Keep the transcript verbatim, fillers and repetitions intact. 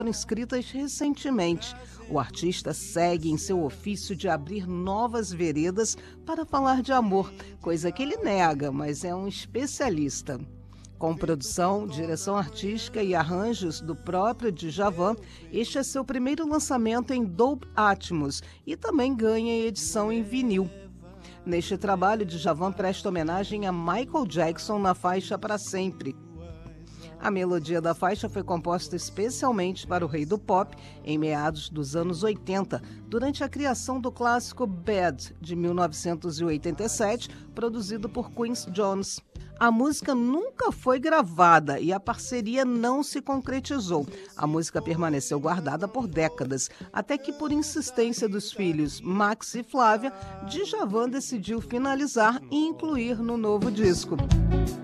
escritas recentemente. O artista segue em seu ofício de abrir novas veredas para falar de amor, coisa que ele nega, mas é um especialista. Com produção, direção artística e arranjos do próprio Djavan, este é seu primeiro lançamento em Dolby Atmos e também ganha edição em vinil. Neste trabalho, Djavan presta homenagem a Michael Jackson na faixa Pra Sempre. A melodia da faixa foi composta especialmente para o rei do pop em meados dos anos oitenta, durante a criação do clássico Bad, de mil novecentos e oitenta e sete, produzido por Quincy Jones. A música nunca foi gravada e a parceria não se concretizou. A música permaneceu guardada por décadas, até que, por insistência dos filhos Max e Flávia, Djavan decidiu finalizar e incluir no novo disco.